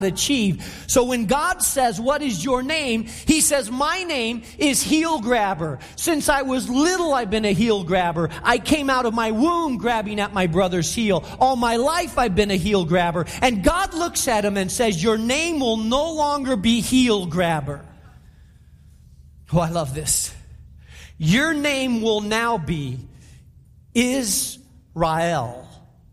achieved. So when God says, what is your name? He says, my name is heel grabber. Since I was little, I've been a heel grabber. I came out of my womb grabbing at my brother's heel. All my life, I've been a heel grabber. And God looks at him and says, your name will no longer be heel grabber. Oh, I love this. Your name will now be Israel.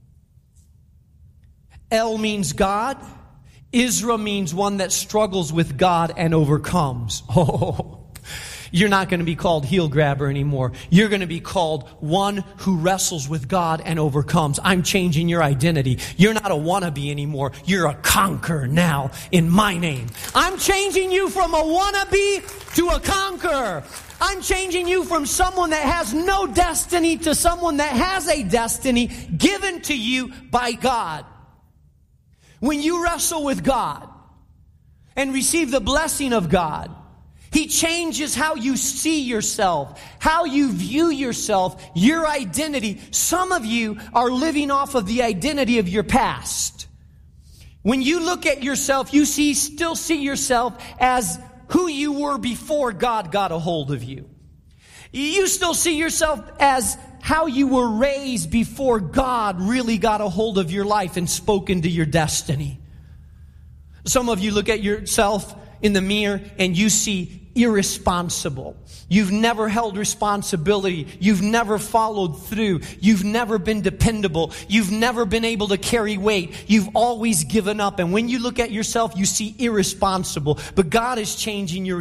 El means God. Israel means one that struggles with God and overcomes. Oh, you're not going to be called heel grabber anymore. You're going to be called one who wrestles with God and overcomes. I'm changing your identity. You're not a wannabe anymore. You're a conqueror now in my name. I'm changing you from a wannabe to a conqueror. I'm changing you from someone that has no destiny to someone that has a destiny given to you by God. When you wrestle with God and receive the blessing of God, He changes how you see yourself, how you view yourself, your identity. Some of you are living off of the identity of your past. When you look at yourself, you still see yourself as who you were before God got a hold of you. You still see yourself as how you were raised before God really got a hold of your life and spoke into your destiny. Some of you look at yourself in the mirror and you see irresponsible. You've never held responsibility. You've never followed through. You've never been dependable. You've never been able to carry weight. You've always given up. And when you look at yourself, you see irresponsible. But God is changing your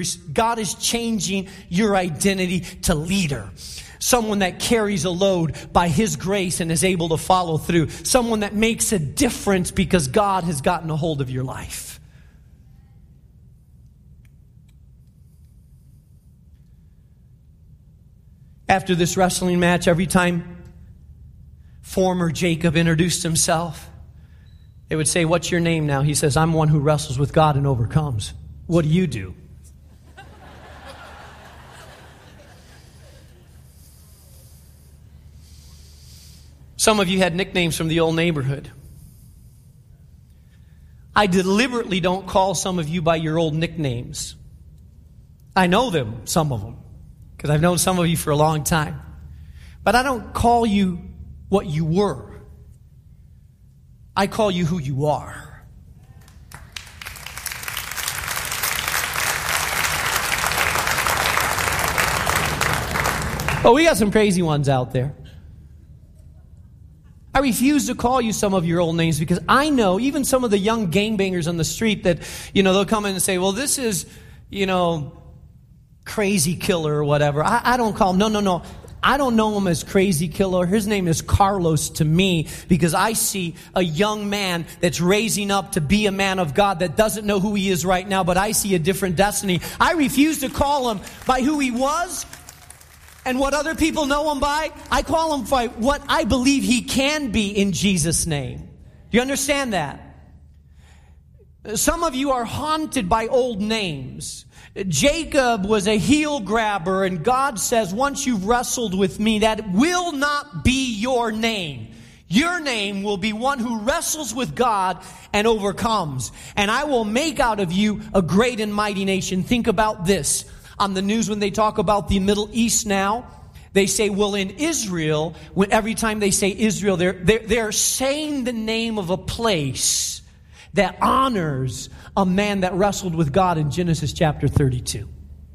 identity to leader. Someone that carries a load by His grace and is able to follow through. Someone that makes a difference because God has gotten a hold of your life. After this wrestling match, every time former Jacob introduced himself, they would say, "What's your name now?" He says, "I'm one who wrestles with God and overcomes." What do you do? Some of you had nicknames from the old neighborhood. I deliberately don't call some of you by your old nicknames. I know them, some of them, because I've known some of you for a long time. But I don't call you what you were. I call you who you are. Oh, we got some crazy ones out there. I refuse to call you some of your old names because I know even some of the young gangbangers on the street that, they'll come in and say, well, this is, crazy killer or whatever. I don't call him. No. I don't know him as crazy killer. His name is Carlos to me because I see a young man that's raising up to be a man of God that doesn't know who he is right now, but I see a different destiny. I refuse to call him by who he was and what other people know him by. I call him by what I believe he can be in Jesus' name. Do you understand that? Some of you are haunted by old names. Jacob was a heel grabber, and God says, once you've wrestled with me, that will not be your name. Your name will be one who wrestles with God and overcomes. And I will make out of you a great and mighty nation. Think about this. On the news, when they talk about the Middle East now, they say, well, in Israel, every time they say Israel, they're saying the name of a place that honors a man that wrestled with God in Genesis chapter 32.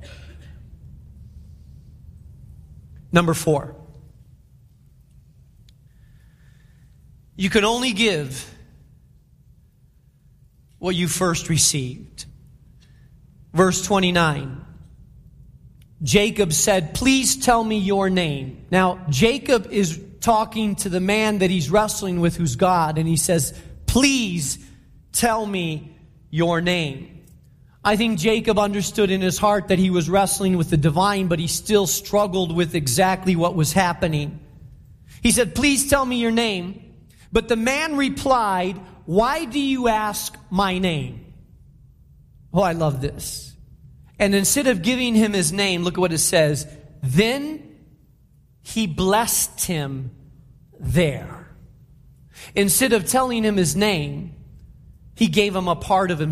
Number 4. You can only give what you first received. Verse 29. Jacob said, please tell me your name. Now, Jacob is talking to the man that he's wrestling with, who's God, and he says, please tell me your name. I think Jacob understood in his heart that he was wrestling with the divine, but he still struggled with exactly what was happening. He said, please tell me your name. But the man replied, why do you ask my name? Oh, I love this. And instead of giving him his name, look at what it says. Then he blessed him there. Instead of telling him his name, He gave him a part of himself.